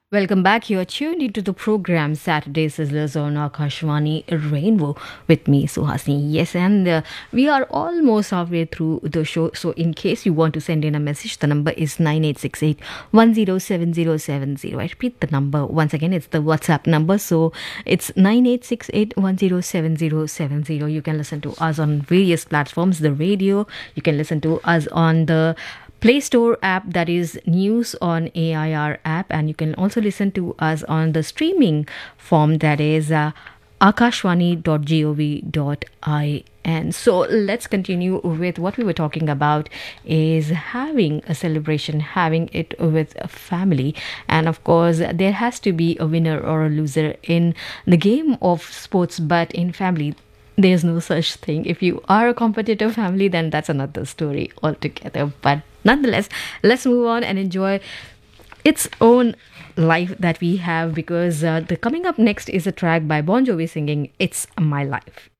Welcome back. You're tuned into the program Saturday Sizzlers on Akashvani Rainbow with me, Suhasini. Yes, and we are almost halfway through the show. So, in case you want to send in a message, the number is 9868 107070. I repeat the number once again, it's the WhatsApp number. So, it's 9868 107070. You can listen to us on various platforms, the radio. You can listen to us on the Play Store app, that is News on AIR app, and you can also listen to us on the streaming form, that is akashwani.gov.in. So let's continue with what we were talking about, is having a celebration, having it with a family. And of course, there has to be a winner or a loser in the game of sports, but in family, there's no such thing. If you are a competitive family, then that's another story altogether. But nonetheless, let's move on and enjoy its own life that we have, because the coming up next is a track by Bon Jovi singing It's My Life.